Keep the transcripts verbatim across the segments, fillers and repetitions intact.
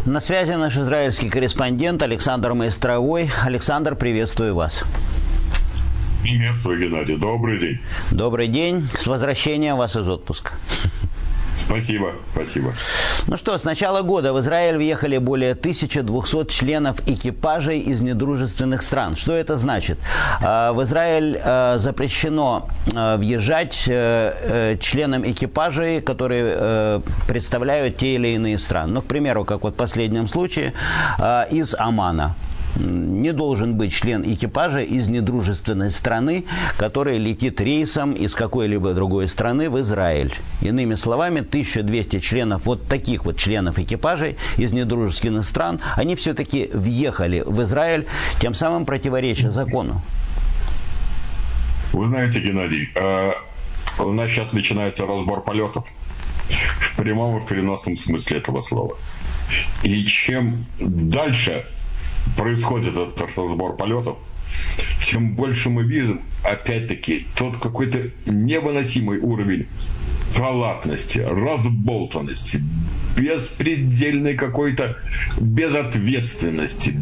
На связи наш израильский корреспондент Александр Маистровой. Александр, приветствую вас. Приветствую, Геннадий. Добрый день. Добрый день. С возвращением вас из отпуска. Спасибо, спасибо. Ну что, с начала года в Израиль въехали более тысячи двухсот членов экипажей из недружественных стран. Что это значит? В Израиль запрещено въезжать членам экипажей, которые представляют те или иные страны. Ну, к примеру, как вот в последнем случае, из Омана. Не должен быть член экипажа из недружественной страны, который летит рейсом из какой-либо другой страны в Израиль. Иными словами, тысяча двести членов, вот таких вот членов экипажей из недружественных стран, они все-таки въехали в Израиль, тем самым противореча закону. Вы знаете, Геннадий, у нас сейчас начинается разбор полетов в прямом и в переносном смысле этого слова. И чем дальше происходит этот разбор полетов, тем больше мы видим, опять-таки, тот какой-то невыносимый уровень халатности, разболтанности, беспредельной какой-то безответственности,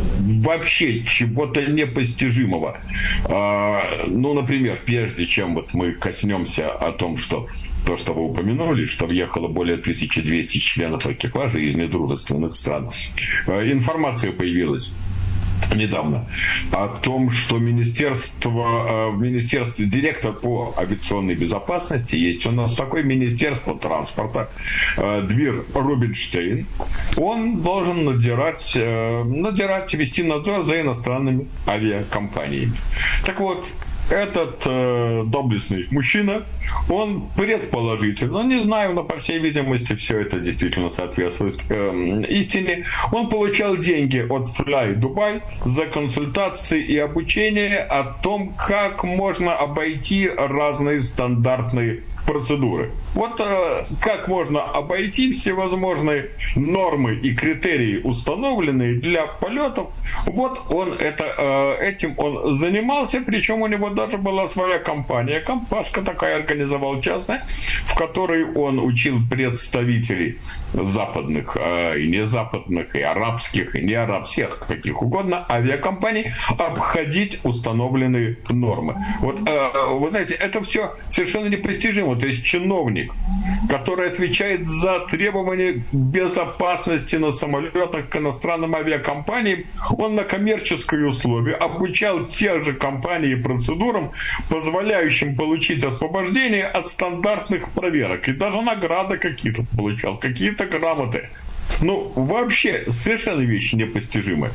вообще чего-то непостижимого. А, ну, например, прежде чем вот мы коснемся о том, что то, что вы упомянули, что въехало более тысячи двухсот членов экипажа из недружественных стран, информация появилась недавно о том, что министерство, министерство, директор по авиационной безопасности, есть у нас такое министерство транспорта, Двир Рубинштейн, он должен надзирать, надзирать, вести надзор за иностранными авиакомпаниями. Так вот, этот э, доблестный мужчина, он предположительно, не знаю, но по всей видимости все это действительно соответствует э, истине, он получал деньги от Fly Dubai за консультации и обучение о том, как можно обойти разные стандартные процедуры. Вот э, как можно обойти всевозможные нормы и критерии, установленные для полетов. Вот он это, э, этим он занимался, причем у него даже была своя компания, компашка такая организовал частная, в которой он учил представителей западных, э, и незападных, и арабских, и неарабских, каких угодно авиакомпаний обходить установленные нормы. Вот э, вы знаете, это все совершенно непостижимо. То есть чиновник, который отвечает за требования безопасности на самолетах к иностранным авиакомпаниям, он на коммерческие условия обучал те же компании процедурам, позволяющим получить освобождение от стандартных проверок. И даже награды какие-то получал, какие-то грамоты. Ну, вообще, совершенно вещи непостижимые.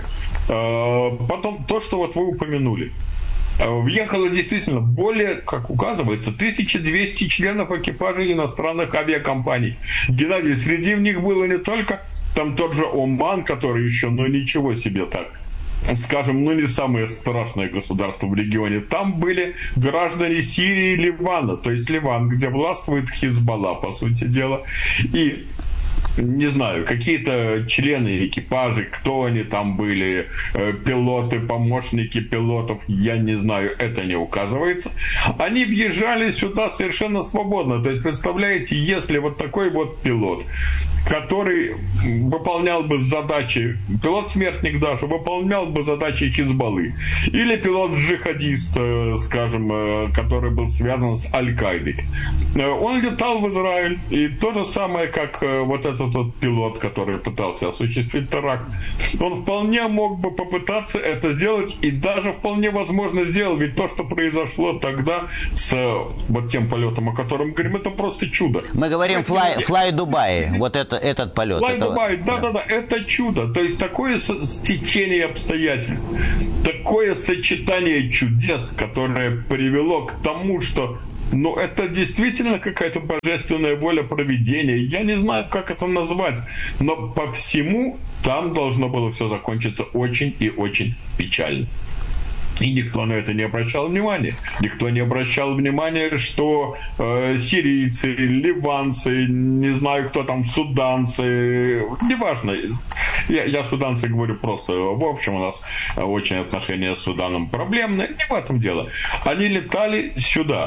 Потом то, что вот вы упомянули. Въехало действительно более, как указывается, тысяча двести членов экипажа иностранных авиакомпаний. Геннадий, среди них было не только там тот же Оман, который еще, ну ничего себе так, скажем, ну не самое страшное государство в регионе. Там были граждане Сирии и Ливана, то есть Ливан, где властвует Хизбалла, по сути дела. И не знаю, какие-то члены экипажей, кто они там были, пилоты, помощники пилотов, я не знаю, это не указывается. Они въезжали сюда совершенно свободно. То есть, представляете, если вот такой вот пилот, который выполнял бы задачи, пилот-смертник даже, выполнял бы задачи Хизбаллы, или пилот-джихадист, скажем, который был связан с Аль-Каидой, он летал в Израиль, и то же самое, как вот этот тот пилот, который пытался осуществить теракт, он вполне мог бы попытаться это сделать, и даже вполне возможно сделал, ведь то, что произошло тогда с вот тем полетом, о котором мы говорим, это просто чудо. Мы говорим Fly, Fly Dubai, вот это, этот полет. Fly это... Dubai, да-да-да, это чудо. То есть такое стечение обстоятельств, такое сочетание чудес, которое привело к тому, что но это действительно какая-то божественная воля провидения. Я не знаю, как это назвать. Но по всему там должно было все закончиться очень и очень печально. И никто на это не обращал внимания. Никто не обращал внимания, что э, сирийцы, ливанцы, не знаю, кто там, суданцы, неважно. Я, я суданцы говорю просто. В общем, у нас очень отношения с Суданом проблемные. Не в этом дело. Они летали сюда.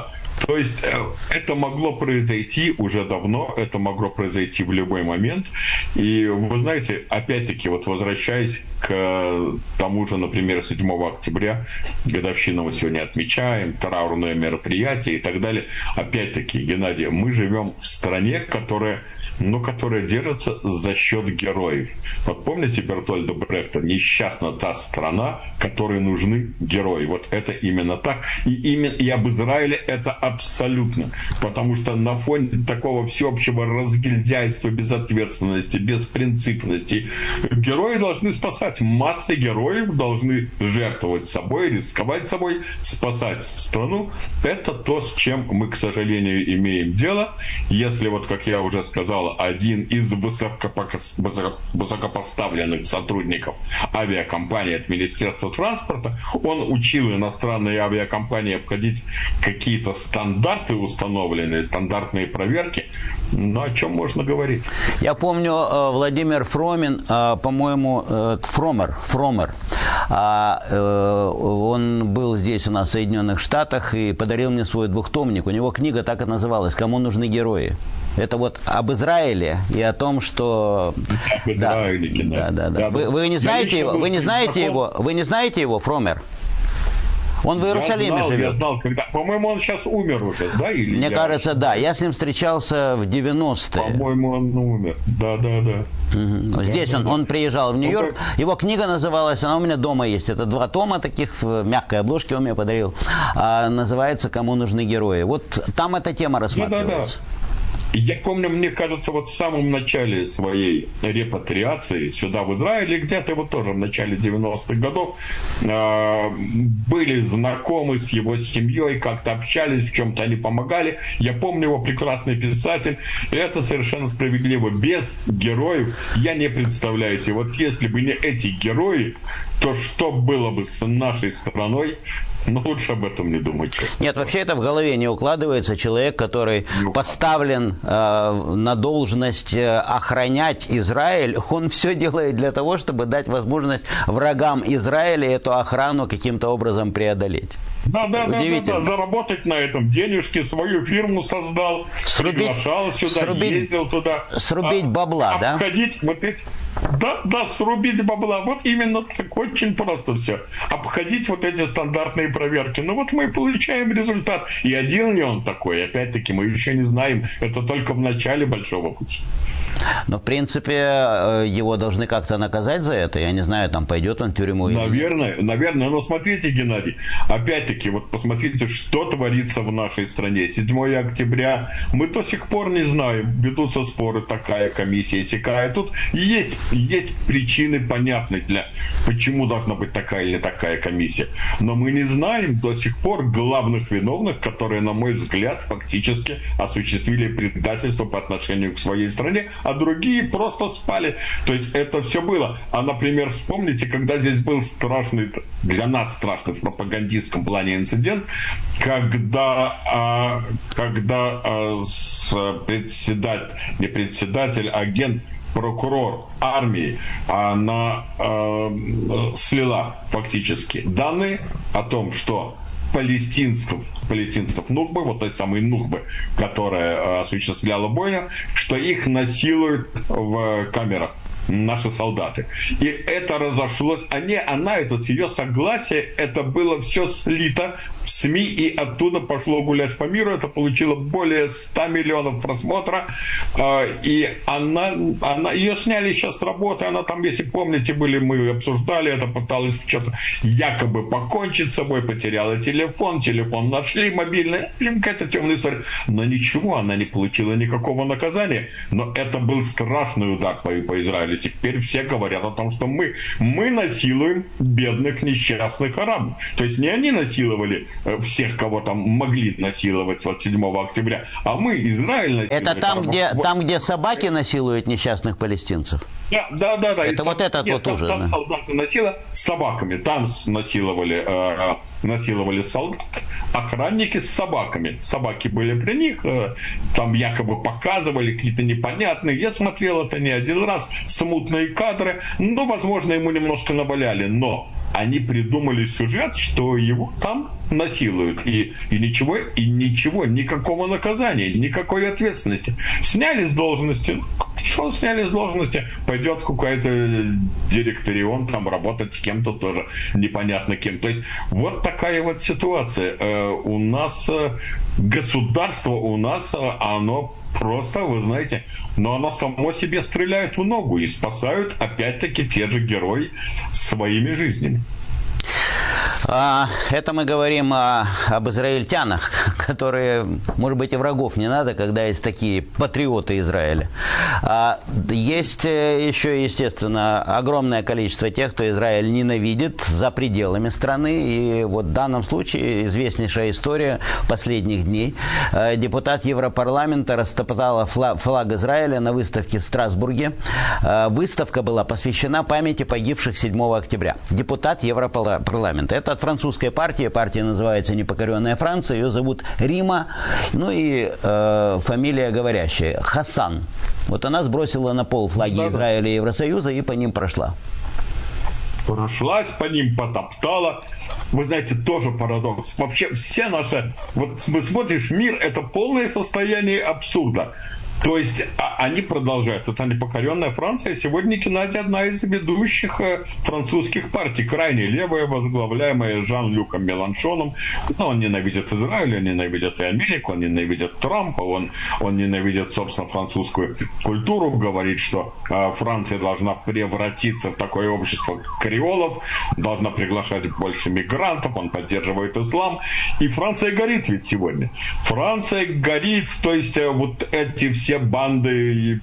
То есть это могло произойти уже давно, это могло произойти в любой момент. И вы знаете, опять-таки, вот возвращаясь к тому же, например, седьмого октября, годовщину мы сегодня отмечаем, траурные мероприятия и так далее. Опять-таки, Геннадий, мы живем в стране, которая, ну, которая держится за счет героев. Вот помните Бертольда Брехта? Несчастна та страна, которой нужны герои. Вот это именно так. И, именно, и об Израиле это абсолютно. Потому что на фоне такого всеобщего разгильдяйства, безответственности, беспринципности, герои должны спасать. Массы героев должны жертвовать собой, рисковать собой, спасать страну. Это то, с чем мы, к сожалению, имеем дело. Если, вот как я уже сказал, один из высокопоставленных сотрудников авиакомпании от Министерства транспорта, он учил иностранные авиакомпании обходить какие-то стандарты установленные, стандартные проверки. Но о чем можно говорить? Я помню, Владимир Фромин, по-моему, Фромер, Фромер, он был здесь у нас в Соединенных Штатах и подарил мне свой двухтомник. У него книга так и называлась «Кому нужны герои». Это вот об Израиле и о том, что... Об Израиле, да, да, да. да. Вы, вы не знаете его? Вы не знаете его? Вы не знаете его, Фромер? Он в Иерусалиме я знал, живет. Я знал, когда... По-моему, он сейчас умер уже, да? Или Мне я... кажется, да. Я с ним встречался в девяностые. По-моему, он умер. Да, да, да. Угу. Здесь да, он, да. он приезжал в Нью-Йорк. Он... Его книга называлась, она у меня дома есть. Это два тома таких в мягкой обложке, он мне подарил. А, называется «Кому нужны герои». Вот там эта тема рассматривается. Да, да, да. Я помню, мне кажется, вот в самом начале своей репатриации сюда, в Израиле, где-то вот тоже в начале девяностых годов, э, были знакомы с его семьей, как-то общались, в чем-то они помогали. Я помню его, прекрасный писатель. И это совершенно справедливо. Без героев я не представляю себе. Вот если бы не эти герои, то что было бы с нашей страной? Ну, лучше об этом не думать, честно. Нет, вообще это в голове не укладывается. Человек, который ну, поставлен э, на должность э, охранять Израиль, он все делает для того, чтобы дать возможность врагам Израиля эту охрану каким-то образом преодолеть. Да, да, да, да, да, заработать на этом денежки, свою фирму создал, срубить, приглашал сюда, срубить, ездил туда. Срубить бабла, а, да? Обходить вот эти... Да, да, срубить бабла. Вот именно так, очень просто все. Обходить вот эти стандартные проверки. Ну вот мы получаем результат. И один ли он такой? Опять-таки, мы еще не знаем. Это только в начале большого пути. Но, в принципе, его должны как-то наказать за это. Я не знаю, там пойдет он в тюрьму или Наверное, нет. наверное. Но смотрите, Геннадий, опять-таки, вот посмотрите, что творится в нашей стране. седьмого октября мы до сих пор не знаем. Ведутся споры, такая комиссия, сякая. Тут есть, есть причины понятны для, почему должна быть такая или такая комиссия. Но мы не знаем до сих пор главных виновных, которые, на мой взгляд, фактически осуществили предательство по отношению к своей стране, а другие просто спали. То есть это все было. А, например, вспомните, когда здесь был страшный, для нас страшный в пропагандистском плане инцидент, когда, а, когда а, с председатель, не председатель, а агент, прокурор армии, она а, слила фактически данные о том, что палестинцев, палестинцев Нухбы, вот той самой Нухбы, которая осуществляла бойню, что их насилуют в камерах наши солдаты. И это разошлось. Они, она, это с ее согласия, это было все слито в СМИ, и оттуда пошло гулять по миру. Это получило более ста миллионов просмотра. И она, она, ее сняли сейчас с работы. Она там, если помните, были, мы обсуждали это, пыталась что-то якобы покончить с собой, потеряла телефон, телефон нашли, мобильный. Какая-то темная история. Но ничего, она не получила никакого наказания. Но это был страшный удар по, по Израилю. Теперь все говорят о том, что мы, мы насилуем бедных несчастных арабов. То есть не они насиловали всех, кого там могли насиловать вот седьмого октября, а мы, Израиль, насиловали. Это там, где, вот. там, где собаки насилуют несчастных палестинцев? Да, да, да. да. Это и вот соб... этот Нет, вот там, ужас. Там да. солдаты насиловали с собаками. Там насиловали, э, насиловали солдаты, охранники с собаками. Собаки были при них, э, там якобы показывали какие-то непонятные. Я смотрел это не один раз, смутные кадры. Ну, возможно, ему немножко наваляли, но они придумали сюжет, что его там насилуют. И, и ничего, и ничего, никакого наказания, никакой ответственности. Сняли с должности. Что сняли с должности? Пойдет какой-то директорион там работать с кем-то тоже непонятно кем. То есть вот такая вот ситуация. Э, у нас э, государство, у нас э, оно просто, вы знаете, но оно само себе стреляет в ногу и спасают опять-таки те же герои своими жизнями. Это мы говорим о, об израильтянах, которые, может быть, и врагов не надо, когда есть такие патриоты Израиля. Есть еще, естественно, огромное количество тех, кто Израиль ненавидит за пределами страны. И вот в данном случае известнейшая история последних дней. Депутат Европарламента растоптала флаг, флаг Израиля на выставке в Страсбурге. Выставка была посвящена памяти погибших седьмого октября. Депутат Европарламента. Это от французской партии. Партия называется «Непокоренная Франция». Ее зовут Рима. Ну и э, фамилия говорящая. Хасан. Вот она сбросила на пол флаги да, Израиля и Евросоюза и по ним прошла. Прошлась по ним, потоптала. Вы знаете, тоже парадокс. Вообще все наши... Вот смотришь, мир – это полное состояние абсурда. То есть они продолжают. Это непокоренная Франция. Сегодня Геннадий одна из ведущих французских партий. Крайне левая, возглавляемая Жан-Люком Меланшоном. Но он ненавидит Израиль, он ненавидит и Америку, он ненавидит Трампа, он, он ненавидит, собственно, французскую культуру. Говорит, что Франция должна превратиться в такое общество креолов, должна приглашать больше мигрантов, он поддерживает ислам. И Франция горит ведь сегодня. Франция горит, то есть вот эти все все банды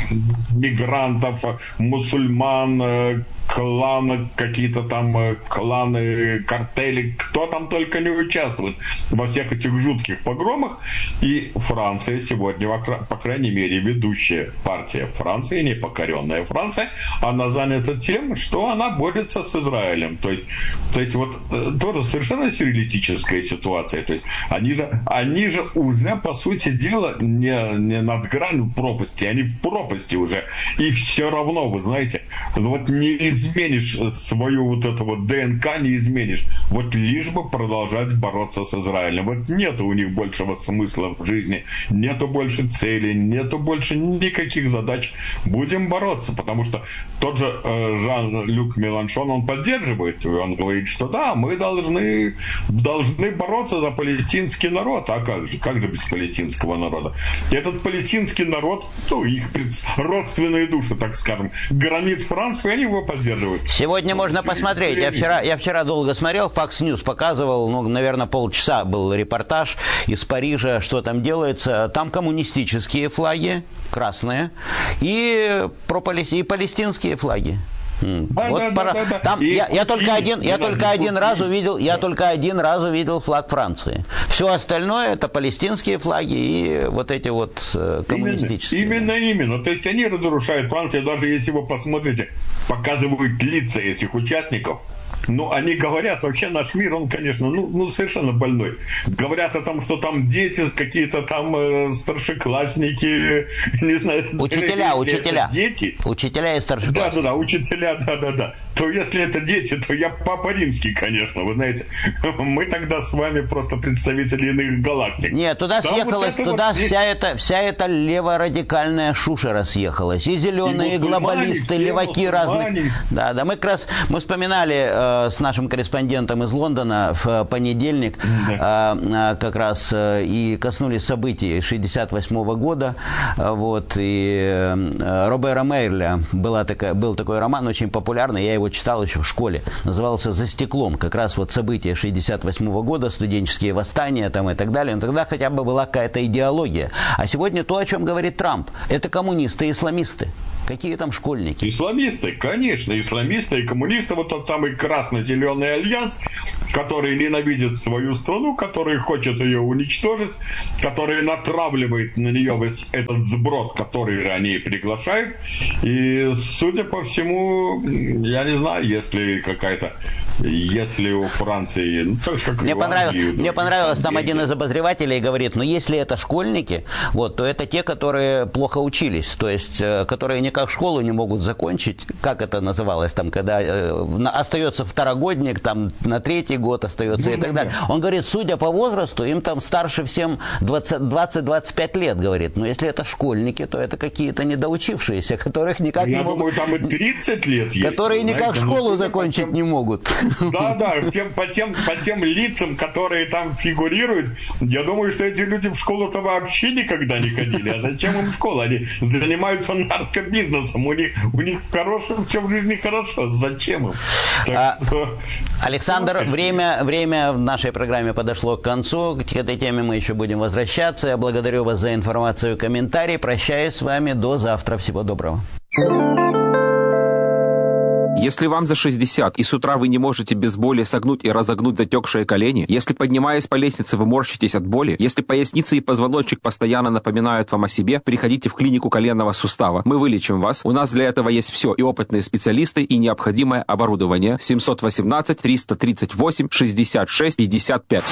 мигрантов, мусульман, кланы, какие-то там кланы, картели, кто там только не участвует во всех этих жутких погромах. И Франция сегодня, по крайней мере, ведущая партия Франции, непокоренная Франция, она занята тем, что она борется с Израилем. То есть, то есть вот тоже совершенно сюрреалистическая ситуация. То есть они же, они же уже, по сути дела, не, не над гранью пропасти, они в пропасти уже. И все равно, вы знаете, вот не изменишь свою вот эту вот ДНК, не изменишь. Вот лишь бы продолжать бороться с Израилем. Вот нету у них большего смысла в жизни, нету больше целей, нету больше никаких задач. Будем бороться, потому что тот же э, Жан-Люк Меланшон, он поддерживает, он говорит, что да, мы должны, должны бороться за палестинский народ. А как же? Как же без палестинского народа? И этот палестинский народ, ну, их родственные души, так скажем, громит Францию, и они его поддерживают. Сегодня ну, можно посмотреть. Я вчера, я вчера долго смотрел, Fox News показывал, ну, наверное, полчаса был репортаж из Парижа, что там делается. Там коммунистические флаги, красные, и, пропалести... и палестинские флаги. Да, вот да, пора... да, да, Там и я, я куки, только один, я только один раз увидел, я да. только один раз увидел флаг Франции. Все остальное это палестинские флаги и вот эти вот коммунистические. Именно, именно, именно. То есть они разрушают Францию, даже если вы посмотрите, показывают лица этих участников. Ну, они говорят, вообще наш мир, он, конечно, ну, ну совершенно больной. Говорят о том, что там дети, какие-то там э, старшеклассники, не знаю. Учителя, учителя. Дети. Учителя и старшеклассники. Да-да-да, учителя, да-да-да. То если это дети, то я Папа Римский, конечно, вы знаете. Мы тогда с вами просто представители иных галактик. Нет, туда там съехалась, вот туда вот вся, эта, вся эта леворадикальная шушера съехалась. И зеленые, и глобалисты, леваки разные. Да, да, мы как раз, мы вспоминали с нашим корреспондентом из Лондона в понедельник да. как раз и коснулись событий шестьдесят восьмого года. Вот, и Робера Мейерля была такая, был такой роман очень популярный, я его читал еще в школе, назывался «За стеклом». Как раз вот события шестьдесят восьмого года, студенческие восстания там и так далее. Но тогда хотя бы была какая-то идеология. А сегодня то, о чем говорит Трамп, это коммунисты и исламисты. Какие там школьники? Исламисты, конечно, исламисты и коммунисты, вот тот самый красно-зеленый альянс, который ненавидит свою страну, который хочет ее уничтожить, который натравливает на нее весь этот сброд, который же они приглашают. И, судя по всему, я не знаю, если какая-то, если у Франции... Ну, так же, как мне, и понравилось, Англии, мне понравилось, там деньги. Один из обозревателей говорит, ну, если это школьники, вот, то это те, которые плохо учились, то есть, которые не никак школу не могут закончить. Как это называлось там, когда э, остается второгодник, там на третий год остается и так далее. Он говорит, судя по возрасту, им там старше всем двадцать-двадцать пять лет, говорит. Но если это школьники, то это какие-то недоучившиеся, которых никак Я не думаю, могут... там и тридцать лет есть. Которые знаете, никак школу ну, закончить по не могут. Да, да, тем, по, тем, по тем лицам, которые там фигурируют, я думаю, что эти люди в школу-то вообще никогда не ходили. А зачем им школа? Они занимаются наркобизнесом. У них, у них хорошо, все в жизни хорошо. Зачем им? Так а, что... Александр, время, время в нашей программе подошло к концу. К этой теме мы еще будем возвращаться. Я благодарю вас за информацию и комментарии. Прощаюсь с вами до завтра. Всего доброго. Если вам за шестьдесят, и с утра вы не можете без боли согнуть и разогнуть затекшие колени, если, поднимаясь по лестнице, вы морщитесь от боли, если поясница и позвоночник постоянно напоминают вам о себе, приходите в клинику коленного сустава. Мы вылечим вас. У нас для этого есть все, и опытные специалисты, и необходимое оборудование. семь один восемь триста тридцать восемь шестьдесят шесть пятьдесят пять.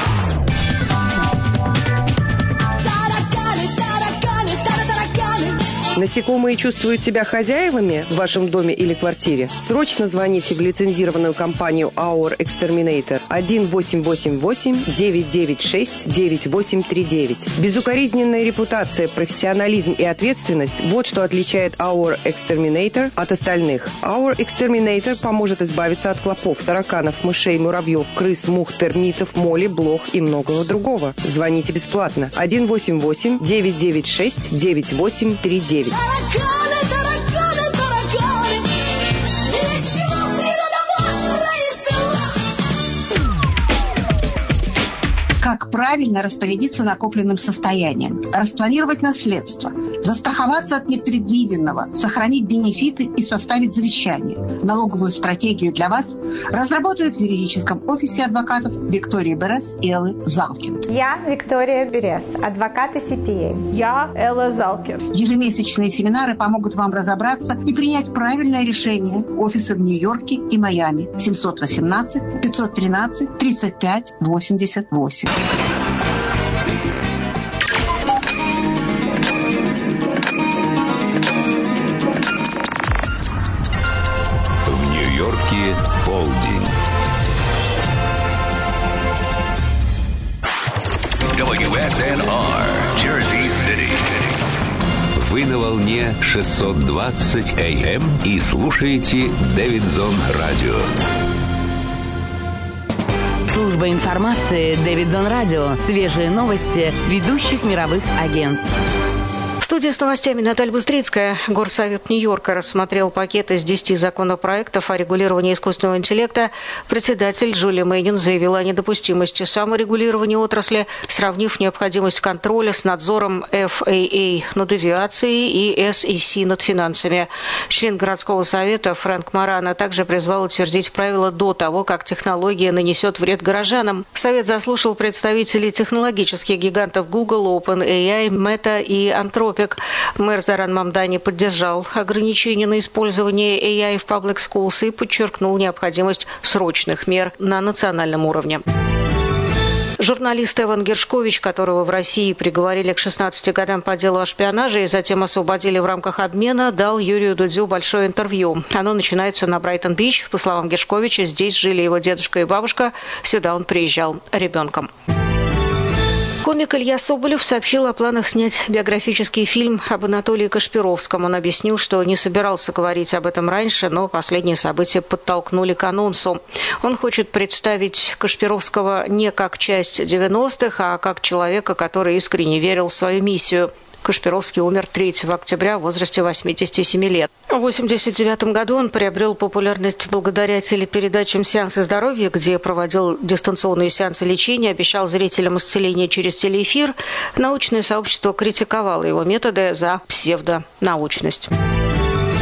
Насекомые чувствуют себя хозяевами в вашем доме или квартире? Срочно звоните в лицензированную компанию Our Exterminator один восемь восемь восемь девять девять шесть девять восемь три девять. Безукоризненная репутация, профессионализм и ответственность – вот что отличает Our Exterminator от остальных. Our Exterminator поможет избавиться от клопов, тараканов, мышей, муравьев, крыс, мух, термитов, моли, блох и многого другого. Звоните бесплатно один восемь восемь девять девять шесть девять восемь три девять. Тараканы, тараканы, тараканы, ничего Как правильно распорядиться накопленным состоянием, распланировать наследство, застраховаться от непредвиденного, сохранить бенефиты и составить завещание. Налоговую стратегию для вас разработают в юридическом офисе адвокатов Виктории Берес и Эллы Залкин. Я Виктория Берес, адвокат и си пи эй. Я Элла Залкин. Ежемесячные семинары помогут вам разобраться и принять правильное решение. Офисы в Нью-Йорке и Майами. семь один восемь пятьсот тринадцать тридцать пять восемьдесят восемь. В Нью-Йорке полдень. дабл ю эс эн ар, Jersey City. Вы на волне шестьсот двадцать эй эм и слушаете Дэвидсон Радио. Служба информации Дэвидсон Радио. Свежие новости ведущих мировых агентств. В студии с новостями Наталья Быстрицкая. Горсовет Нью-Йорка рассмотрел пакет из десяти законопроектов о регулировании искусственного интеллекта. Председатель Джули Мейнин заявила о недопустимости саморегулирования отрасли, сравнив необходимость контроля с надзором эф эй эй над авиацией и эс и си над финансами. Член городского совета Фрэнк Морано также призвал утвердить правила до того, как технология нанесет вред горожанам. Совет заслушал представителей технологических гигантов Google, OpenAI, Meta и Anthropic. Мэр Заран Мамдани поддержал ограничения на использование эй ай в Public Schools и подчеркнул необходимость срочных мер на национальном уровне. Журналист Эван Гершкович, которого в России приговорили к шестнадцати годам по делу о шпионаже и затем освободили в рамках обмена, дал Юрию Дудю большое интервью. Оно начинается на Брайтон-Бич. По словам Гершковича, здесь жили его дедушка и бабушка. Сюда он приезжал ребенком. Комик Илья Соболев сообщил о планах снять биографический фильм об Анатолии Кашпировском. Он объяснил, что не собирался говорить об этом раньше, но последние события подтолкнули к анонсу. Он хочет представить Кашпировского не как часть девяностых, а как человека, который искренне верил в свою миссию. Кашпировский умер третьего октября в возрасте восьмидесяти семи лет. В восемьдесят девятом году он приобрел популярность благодаря телепередачам «Сеансы здоровья», где проводил дистанционные сеансы лечения, обещал зрителям исцеление через телеэфир. Научное сообщество критиковало его методы за псевдонаучность.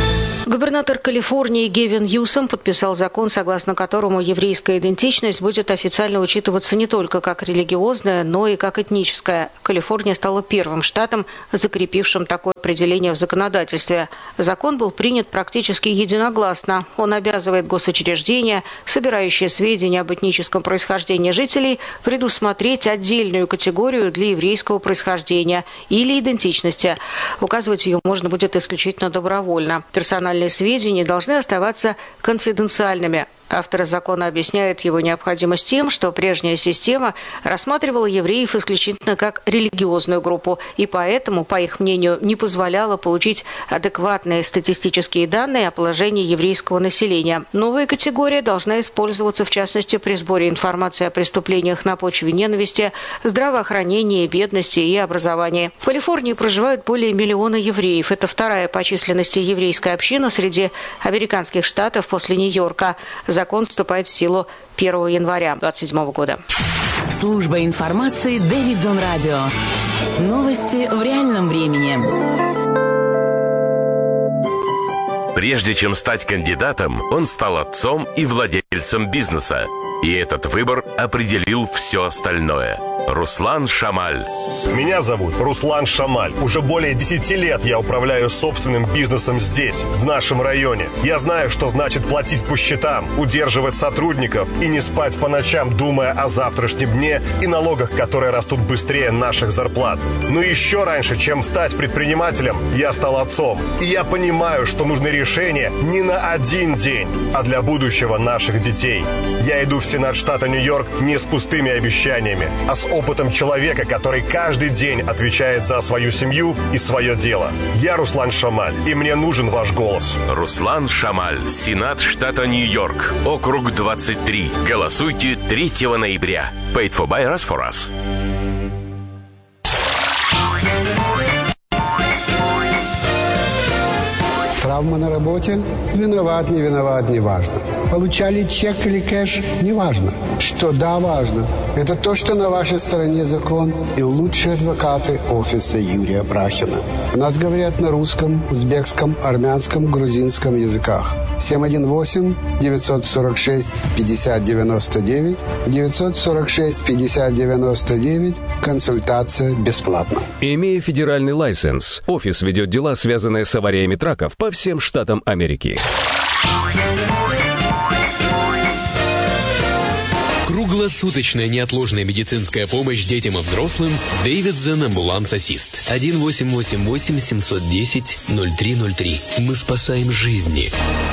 Губернатор Калифорнии Гевин Ньюсом подписал закон, согласно которому еврейская идентичность будет официально учитываться не только как религиозная, но и как этническая. Калифорния стала первым штатом, закрепившим такое определение в законодательстве. Закон был принят практически единогласно. Он обязывает госучреждения, собирающие сведения об этническом происхождении жителей, предусмотреть отдельную категорию для еврейского происхождения или идентичности. Указывать ее можно будет исключительно добровольно. Персональные сведения должны оставаться конфиденциальными. Авторы закона объясняют его необходимость тем, что прежняя система рассматривала евреев исключительно как религиозную группу, и поэтому, по их мнению, не позволяла получить адекватные статистические данные о положении еврейского населения. Новая категория должна использоваться, в частности, при сборе информации о преступлениях на почве ненависти, здравоохранении, бедности и образовании. В Калифорнии проживают более миллиона евреев. Это вторая по численности еврейская община среди американских штатов после Нью-Йорка. Закон вступает в силу первого января две тысячи двадцать седьмого года. Служба информации Дэвидсон Радио. Новости в реальном времени. Прежде чем стать кандидатом, он стал отцом и владельцем бизнеса. И этот выбор определил все остальное. Руслан Шамаль. Меня зовут Руслан Шамаль. Уже более десяти лет я управляю собственным бизнесом здесь, в нашем районе. Я знаю, что значит платить по счетам, удерживать сотрудников и не спать по ночам, думая о завтрашнем дне и налогах, которые растут быстрее наших зарплат. Но еще раньше, чем стать предпринимателем, я стал отцом. И я понимаю, что нужны решения не на один день, а для будущего наших детей. Я иду в Сенат штата Нью-Йорк не с пустыми обещаниями, а с опытом человека, который каждый день отвечает за свою семью и свое дело. Я Руслан Шамаль, и мне нужен ваш голос. Руслан Шамаль, Сенат штата Нью-Йорк, округ двадцать три. Голосуйте третьего ноября. Paid for by us for us. Травма на работе? Виноват, не виноват, не важно. Получали чек или кэш? Не важно. Что да, важно. Это то, что на вашей стороне закон и лучшие адвокаты офиса Юрия Брахина. У нас говорят на русском, узбекском, армянском, грузинском языках. семь один восемь девятьсот сорок шесть пятьдесят девяносто девять девятьсот сорок шесть пятьдесят девяносто девять. Консультация бесплатна. Имея федеральный лайсенс, офис ведет дела, связанные с авариями траков по всем штатам Америки. Круглосуточная неотложная медицинская помощь детям и взрослым. Дэвидсон Амбуланс Ассист. один восемь восемь восемь семьсот десять ноль три ноль три. Мы спасаем жизни.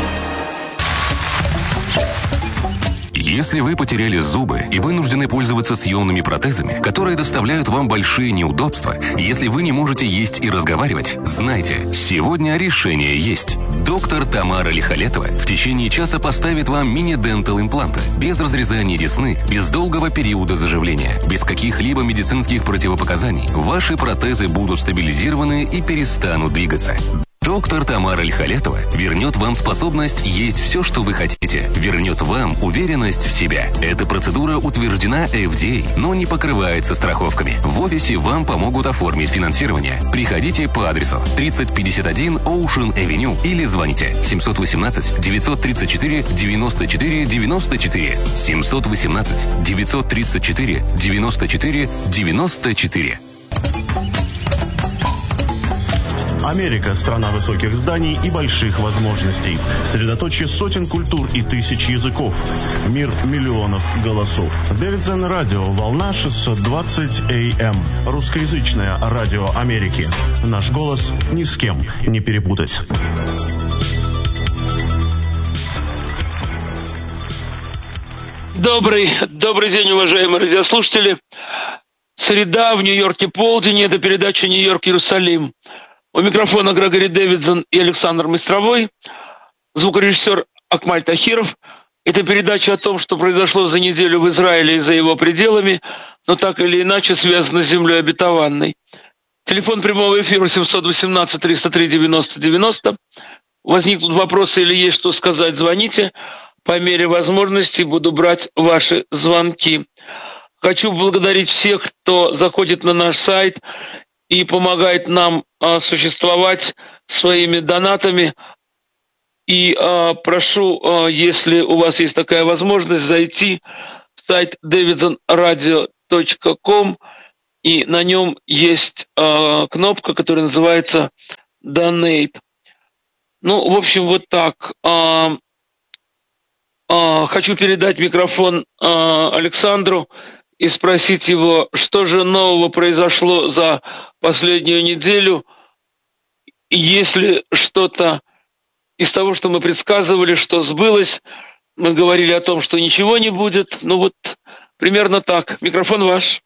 Если вы потеряли зубы и вынуждены пользоваться съемными протезами, которые доставляют вам большие неудобства, если вы не можете есть и разговаривать, знайте, сегодня решение есть. Доктор Тамара Лихолетова в течение часа поставит вам мини-дентал импланты, без разрезания десны, без долгого периода заживления, без каких-либо медицинских противопоказаний. Ваши протезы будут стабилизированы и перестанут двигаться. Доктор Тамара Лихолетова вернет вам способность есть все, что вы хотите. Вернет вам уверенность в себя. Эта процедура утверждена эф ди эй, но не покрывается страховками. В офисе вам помогут оформить финансирование. Приходите по адресу тридцать пятьдесят один Ocean Avenue или звоните семь один восемь девять три четыре девяносто четыре девяносто четыре. семь один восемь девять три четыре девяносто четыре девяносто четыре. Америка – страна высоких зданий и больших возможностей. Средоточие сотен культур и тысяч языков. Мир миллионов голосов. Дэвидсон Радио. Волна шестьсот двадцать эй эм. Русскоязычное радио Америки. Наш голос ни с кем не перепутать. Добрый, добрый день, уважаемые радиослушатели. Среда, в Нью-Йорке полдень. Это передача «Нью-Йорк-Иерусалим». У микрофона Грегори Дэвидсон и Александр Мостровой, звукорежиссер Акмаль Тахиров. Это передача о том, что произошло за неделю в Израиле и за его пределами, но так или иначе связано с землей обетованной. Телефон прямого эфира семь один восемь триста три девяносто девяносто. Возникнут вопросы или есть что сказать, звоните. По мере возможности буду брать ваши звонки. Хочу поблагодарить всех, кто заходит на наш сайт и помогает нам а, существовать своими донатами. И э, прошу, э, если у вас есть такая возможность, зайти в сайт дэвидсон радио точка ком, и на нем есть э, кнопка, которая называется «Donate». Ну, в общем, вот так. Э, э, хочу передать микрофон э, Александру и спросить его, что же нового произошло за последнюю неделю, если что-то из того, что мы предсказывали, что сбылось. Мы говорили о том, что ничего не будет. Ну вот примерно так. Микрофон ваш.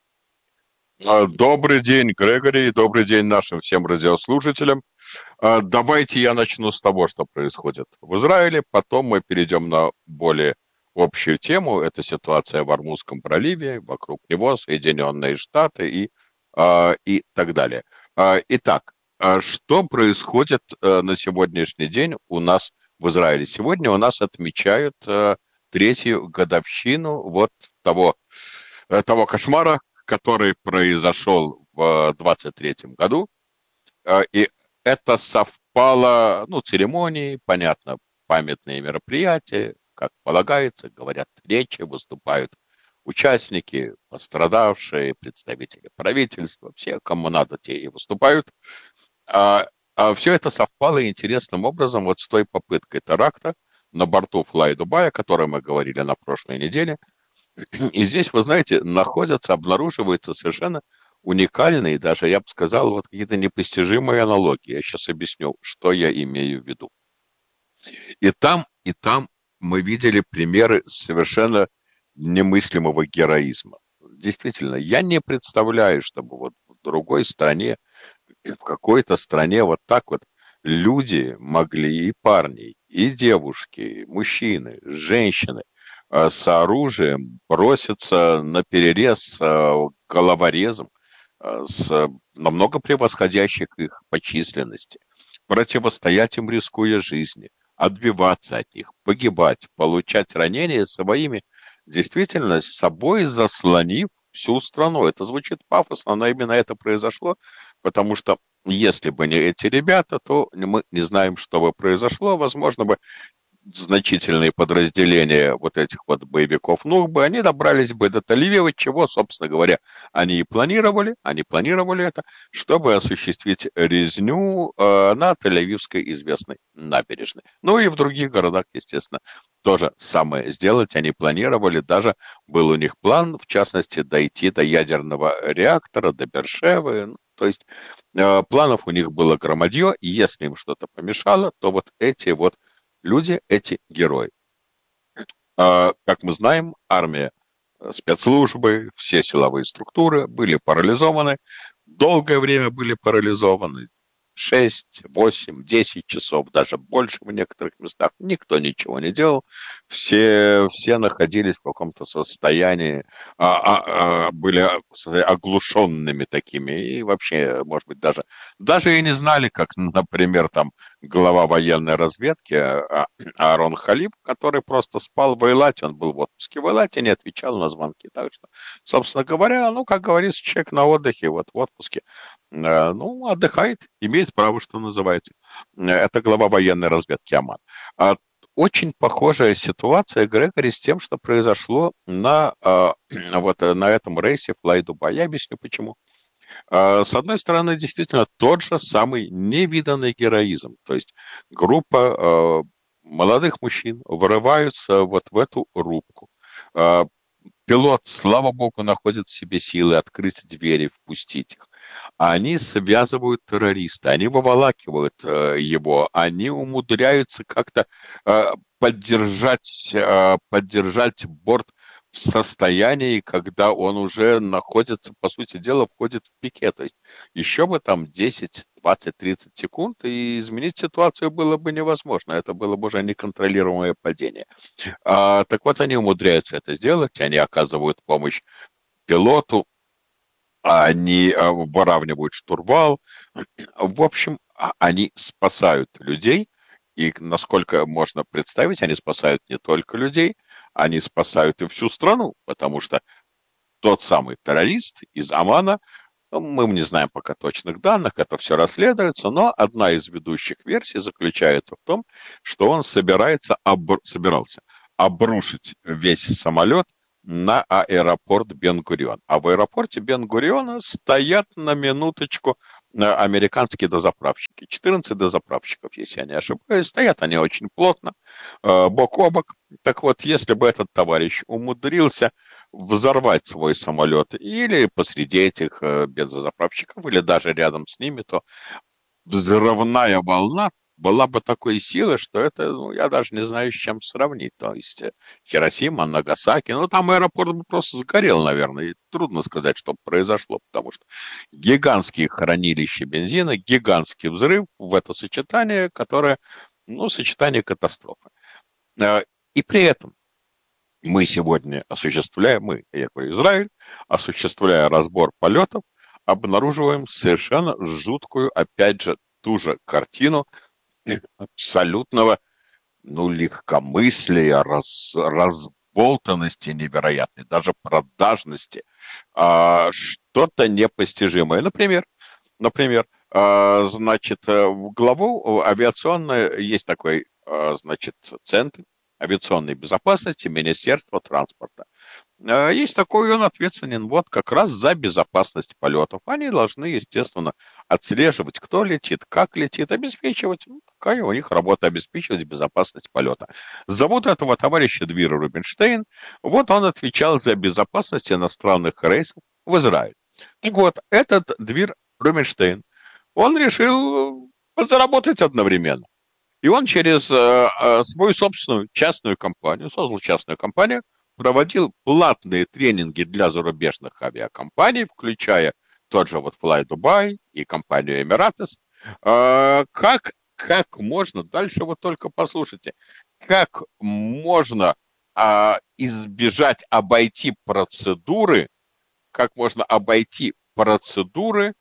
Добрый день, Грегори, добрый день нашим всем радиослушателям. Давайте я начну с того, что происходит в Израиле, потом мы перейдем на более общую тему. Это ситуация в Ормузском проливе, вокруг него Соединенные Штаты и, и так далее. Итак, что происходит на сегодняшний день у нас в Израиле? Сегодня у нас отмечают третью годовщину вот того, того кошмара, который произошел в двадцать третьем году. И это совпало, ну, церемонии, понятно, памятные мероприятия, как полагается, говорят речи, выступают участники, пострадавшие, представители правительства, все, кому надо, те и выступают. А, а все это совпало интересным образом вот с той попыткой теракта на борту Fly Dubai, о которой мы говорили на прошлой неделе. И здесь, вы знаете, находятся, обнаруживаются совершенно уникальные, даже, я бы сказал, вот какие-то непостижимые аналогии. Я сейчас объясню, что я имею в виду. И там, и там мы видели примеры совершенно немыслимого героизма. Действительно, я не представляю, чтобы вот в другой стране, в какой-то стране вот так вот люди могли, и парни, и девушки, и мужчины, женщины, с оружием броситься на перерез головорезом, с намного превосходящих их по численности, противостоять им, рискуя жизни, отбиваться от них, погибать, получать ранения своими, действительно, с собой заслонив всю страну. Это звучит пафосно, но именно это произошло, потому что если бы не эти ребята, то мы не знаем, что бы произошло. Возможно бы значительные подразделения вот этих вот боевиков Нухбы, они добрались бы до Тель-Авива, чего, собственно говоря, они и планировали, они планировали это, чтобы осуществить резню э, на Тель-Авивской известной набережной. Ну и в других городах, естественно, тоже самое сделать они планировали, даже был у них план, в частности, дойти до ядерного реактора, до Бершевы, ну, то есть э, планов у них было громадье, и если им что-то помешало, то вот эти вот люди, эти герои. А, как мы знаем, армия, спецслужбы, все силовые структуры были парализованы, долгое время были парализованы, шесть, восемь, десять часов, даже больше в некоторых местах. Никто ничего не делал. Все, все находились в каком-то состоянии, а, а, а, были оглушенными такими. И вообще, может быть, даже, даже и не знали, как, например, там глава военной разведки Аарон Халиб, который просто спал в Эйлате, он был в отпуске в Эйлате, не отвечал на звонки. Так что, собственно говоря, ну, как говорится, человек на отдыхе, вот в отпуске, ну, отдыхает, имеет право, что называется. Это глава военной разведки Аман. Очень похожая ситуация, Грегори, с тем, что произошло на, вот, на этом рейсе Fly Dubai. Я объясню, почему. С одной стороны, действительно, тот же самый невиданный героизм. То есть группа молодых мужчин вырываются вот в эту рубку. Пилот, слава богу, находит в себе силы открыть двери, впустить их. Они связывают террориста, они выволакивают э, его, они умудряются как-то э, поддержать, э, поддержать борт в состоянии, когда он уже находится, по сути дела, входит в пике. То есть еще бы там десять, двадцать, тридцать секунд, и изменить ситуацию было бы невозможно. Это было бы уже неконтролируемое падение. А, так вот, они умудряются это сделать, они оказывают помощь пилоту, они выравнивают штурвал. В общем, они спасают людей, и, насколько можно представить, они спасают не только людей, они спасают и всю страну, потому что тот самый террорист из Омана Мы не знаем пока точных данных, это все расследуется, но одна из ведущих версий заключается в том, что он собирается обр... собирался обрушить весь самолет на аэропорт Бен-Гурион. А в аэропорте Бен-Гуриона стоят на минуточку американские дозаправщики. четырнадцать дозаправщиков, если я не ошибаюсь. Стоят они очень плотно, бок о бок. Так вот, если бы этот товарищ умудрился взорвать свой самолет или посреди этих бензозаправщиков, или даже рядом с ними, то взрывная волна была бы такой силы, что это, ну, я даже не знаю, с чем сравнить. То есть Хиросима, Нагасаки, ну, там аэропорт бы просто сгорел, наверное. И трудно сказать, что произошло, потому что гигантские хранилища бензина, гигантский взрыв в это сочетание, которое, ну, сочетание катастрофы. И при этом мы сегодня осуществляем, мы, я говорю, Израиль, осуществляя разбор полетов, обнаруживаем совершенно жуткую, опять же, ту же картину абсолютного, ну, легкомыслия, раз, разболтанности невероятной, даже продажности, а, что-то непостижимое. Например, например, а, значит, в главу авиационной есть такой, а, значит, центр авиационной безопасности Министерства транспорта. Есть такой, он ответственен вот как раз за безопасность полетов. Они должны, естественно, отслеживать, кто летит, как летит, обеспечивать, ну, какая у них работа, обеспечивать безопасность полета. Зовут этого товарища Двир Рубинштейн. Вот он отвечал за безопасность иностранных рейсов в Израиль. И вот этот Двир Рубинштейн, он решил заработать одновременно. И он через э, э, свою собственную частную компанию, создал частную компанию, проводил платные тренинги для зарубежных авиакомпаний, включая тот же вот Fly Dubai и компанию Emirates. Э, как, как можно, дальше вы только послушайте, как можно э, избежать, обойти процедуры, как можно обойти процедуры,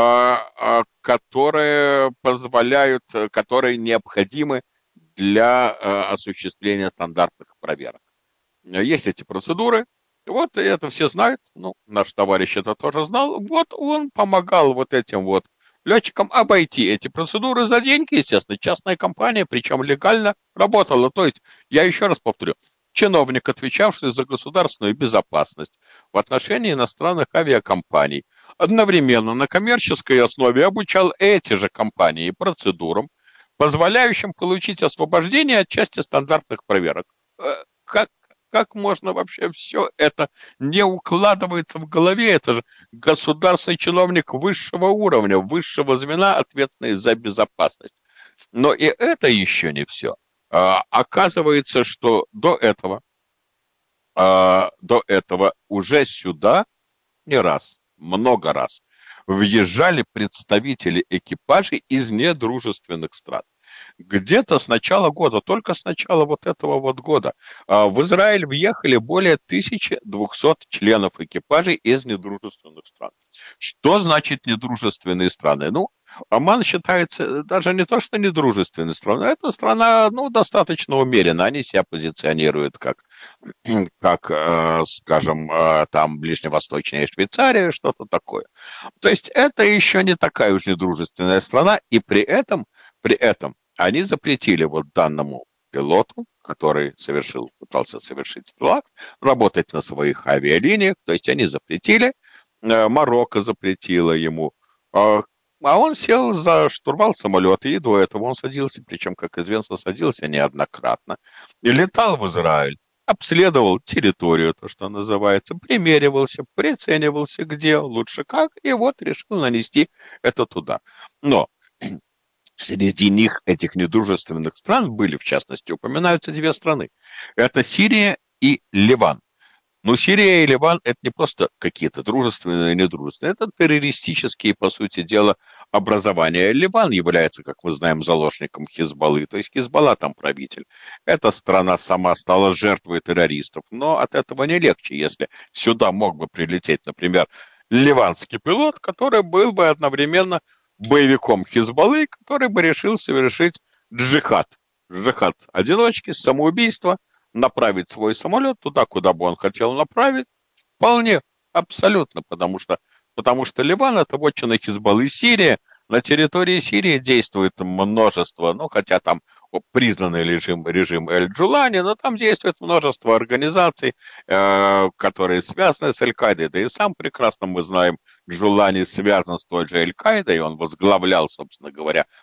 которые позволяют, которые необходимы для осуществления стандартных проверок. Есть эти процедуры, вот это все знают, ну, наш товарищ это тоже знал, вот он помогал вот этим вот летчикам обойти эти процедуры за деньги, естественно, частная компания, причем легально работала. То есть, я еще раз повторю, чиновник, отвечавший за государственную безопасность в отношении иностранных авиакомпаний, одновременно на коммерческой основе обучал эти же компании процедурам, позволяющим получить освобождение от части стандартных проверок. Как, как можно вообще все это не укладывается в голове? Это же государственный чиновник высшего уровня, высшего звена, ответственный за безопасность. Но и это еще не все. Оказывается, что до этого, до этого уже сюда не раз, много раз въезжали представители экипажей из недружественных стран. Где-то с начала года, только с начала вот этого вот года, в Израиль въехали более тысячи двухсот членов экипажей из недружественных стран. Что значит недружественные страны? Ну, Оман считается даже не то, что недружественной страной, это страна, ну, достаточно умеренно, они себя позиционируют как, как э, скажем, э, там ближневосточная Швейцария, что-то такое. То есть это еще не такая уж недружественная страна, и при этом, при этом они запретили вот данному пилоту, который совершил, пытался совершить стрелак, работать на своих авиалиниях, то есть они запретили, э, Марокко запретило ему, э, а он сел за штурвал самолета, и до этого он садился, причем, как известно, садился неоднократно, и летал в Израиль, обследовал территорию, то, что называется, примеривался, приценивался, где лучше как, и вот решил нанести это туда. Но среди них, этих недружественных стран, были, в частности, упоминаются две страны. Это Сирия и Ливан. Но Сирия и Ливан – это не просто какие-то дружественные или недружественные, это террористические, по сути дела, образования. Ливан является, как мы знаем, заложником Хизбаллы, то есть Хизбалла там правитель. Эта страна сама стала жертвой террористов, но от этого не легче, если сюда мог бы прилететь, например, ливанский пилот, который был бы одновременно боевиком Хизбаллы, который бы решил совершить джихад. Джихад одиночки, самоубийство, направить свой самолет туда, куда бы он хотел направить, вполне, абсолютно, потому что потому что Ливан – это вотчина Хизбаллы. Сирия, на территории Сирии действует множество, ну, хотя там признанный режим, режим Эль-Джулани, но там действует множество организаций, э, которые связаны с Аль-Каидой. Да и сам прекрасно мы знаем, Джулани связан с той же Аль-Каидой, он возглавлял, собственно говоря,